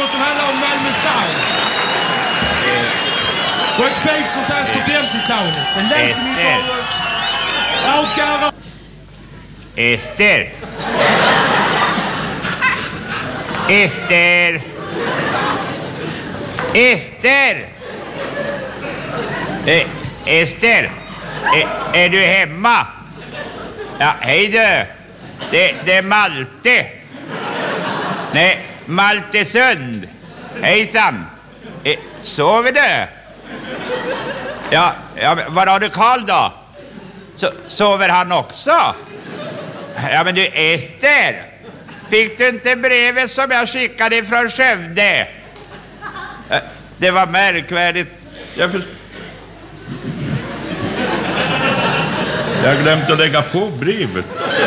som handlar om Malmö stad. Och ett krig som tas på 50-talet. En läsning av Aukara. Ester. Ester. Ester. Ester. Är du hemma? Ja, hej du. Det är Malte. Nej, Maltesund. Hejsan. Sover du? Ja, var har du Karl då? Sover han också? Ja, men du Ester. Fick du inte brevet som jag skickade från Skövde? Det var märkvärdigt. Jag glömde att lägga på brevet.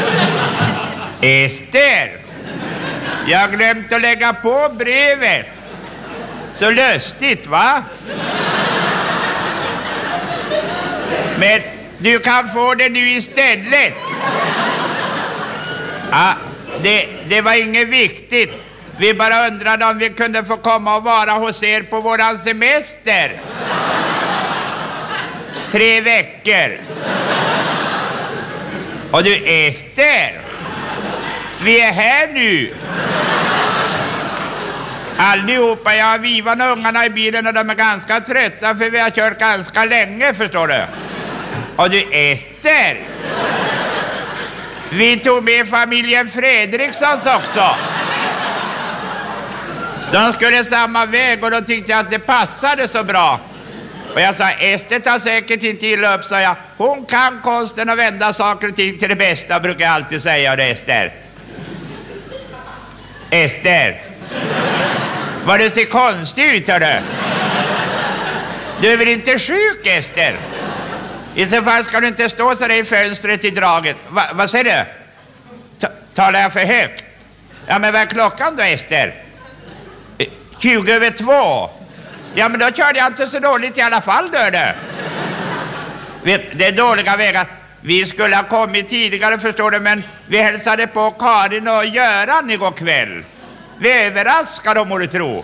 Ester. Jag glömde att lägga på brevet. Så lustigt, va? Men du kan få det nu istället. Ja, det var inget viktigt. Vi bara undrade om vi kunde få komma och vara hos er på våran semester. 3 veckor. Och du Ester, vi är här nu. Allihopa, jag har Vivan och ungarna i bilen och de är ganska trötta för vi har kört ganska länge, förstår du. Och du Ester, vi tog med familjen Fredrikssons också. De skulle samma väg och då tyckte jag att det passade så bra. Och jag sa, Ester tar säkert inte illa upp, sa jag. Hon kan konsten att vända saker och ting till det bästa, brukar jag alltid säga det, Ester. Ester, vad du ser konstig ut, hörru. Du är väl inte sjuk, Ester? I så fall ska du inte stå så där i fönstret i draget. Vad säger du? Talar jag för högt? Ja, men vad är klockan då, Ester? 20:02. Ja, men då körde jag inte så dåligt i alla fall, du. Vet, det är dåliga vägar. Vi skulle ha kommit tidigare, förstår du, men vi hälsade på Karin och Göran igår kväll. Vi överraskade dem, må du tro.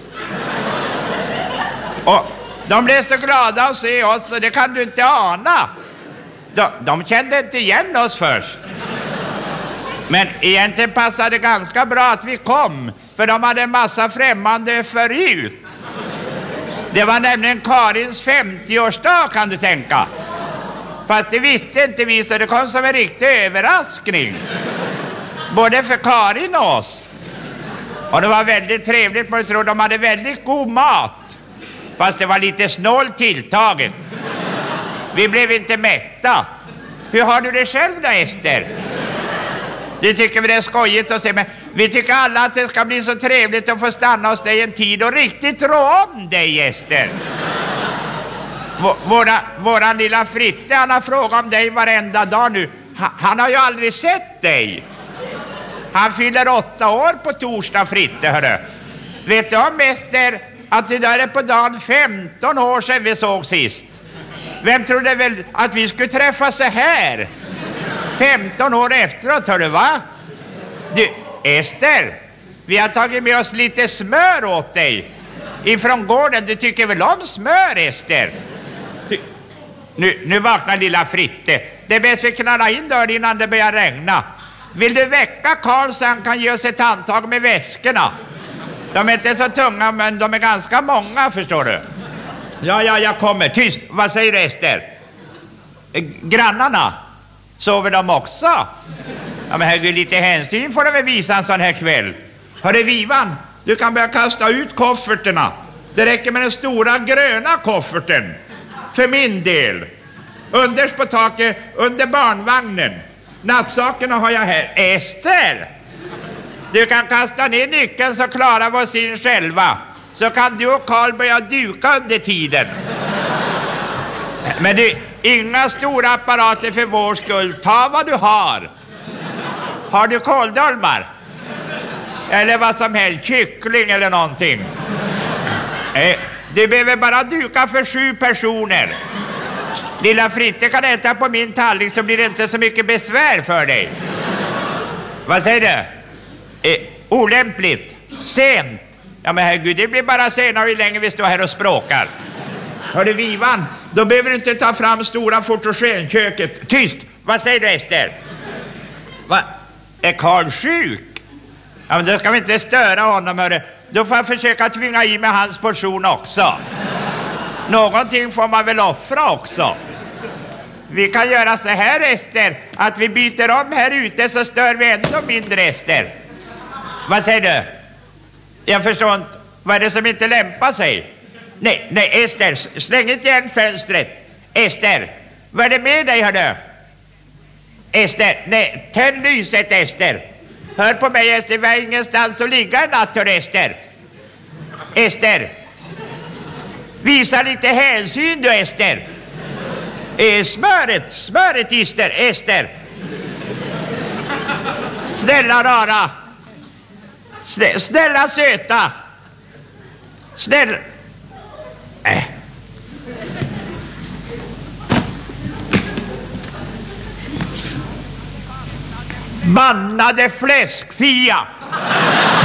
Och de blev så glada att se oss, och det kan du inte ana. De kände inte igen oss först. Men egentligen passade det ganska bra att vi kom, för de hade en massa främmande förut. Det var nämligen Karins 50-årsdag, kan du tänka. Fast det visste inte vi, så det kom som en riktig överraskning. Både för Karin och oss. Och det var väldigt trevligt, men jag tror de hade väldigt god mat. Fast det var lite snålt tilltaget. Vi blev inte mätta. Hur har du det själv då, Ester? Du tycker vi det är skojigt att se, men vi tycker alla att det ska bli så trevligt att få stanna hos dig en tid och riktigt rå om dig, Ester. Våran lilla Fritte, han har frågat om dig varenda dag nu. Han har ju aldrig sett dig. Han fyller 8 år på torsdag, Fritte, hörru. Vet du om, Ester, att det där är på dagen 15 år sedan vi såg sist? Vem trodde väl att vi skulle träffa så här 15 år efteråt, hörru, va? Du, Ester, vi har tagit med oss lite smör åt dig ifrån gården. Du tycker väl om smör, Ester? Nu vaknar lilla Fritte. Det är bäst vi knallar in dörren innan det börjar regna. Vill du väcka Karl så han kan ge oss ett handtag med väskorna? De är inte så tunga, men de är ganska många, förstår du. Ja, jag kommer. Tyst, vad säger du, Ester? Grannarna, sover de också? Ja, men herregud, lite hänsyn får de väl visa en sån här kväll. Hörru, Vivan, du kan börja kasta ut kofferterna. Det räcker med den stora gröna kofferten. För min del. Underst på taket, under barnvagnen. Nattsakerna har jag här. Ester! Du kan kasta ner nyckeln så klarar vi oss in själva. Så kan du och Karl börja duka under tiden. Men du, inga stora apparater för vår skull. Ta vad du har. Har du kåldolmar? Eller vad som helst, kyckling eller någonting. Du behöver bara duka för 7 personer. Lilla Fritte kan äta på min tallrik så blir det inte så mycket besvär för dig. Vad säger du? Olämpligt. Sent. Ja men herregud, det blir bara senare hur länge vi står här och språkar. Hörru Vivan, då behöver du inte ta fram stora fotogenköket. Tyst, vad säger du Ester? Va? Är Karl sjuk? Ja men då ska vi inte störa honom hörru. Då får jag försöka tvinga i med hans portion också. Någonting får man väl offra också. Vi kan göra så här Ester, att vi byter om här ute så stör vi ändå mindre Ester. Vad säger du? Jag förstår inte. Vad är det som inte lämpar sig? Nej Ester, släng inte igen fönstret. Ester, vad är det med dig hördu? Ester, nej, tänd lyset Ester. Hör på mig Ester, vi har ingenstans att ligga i natt hör Ester. Ester, visa lite hänsyn du Ester. Smöret Ester. Snälla rara. Snälla söta. Snälla. Mannade fläskfia.